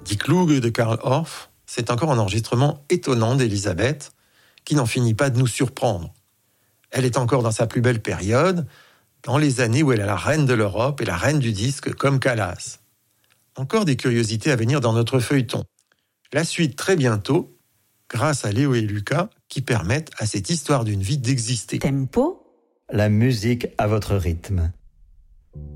Die Kluge de Karl Orff, c'est encore un enregistrement étonnant d'Elisabeth, qui n'en finit pas de nous surprendre. Elle est encore dans sa plus belle période, dans les années où elle est la reine de l'Europe et la reine du disque comme Callas. Encore des curiosités à venir dans notre feuilleton. La suite très bientôt, grâce à Léo et Lucas, qui permettent à cette histoire d'une vie d'exister. Tempo. La musique à votre rythme.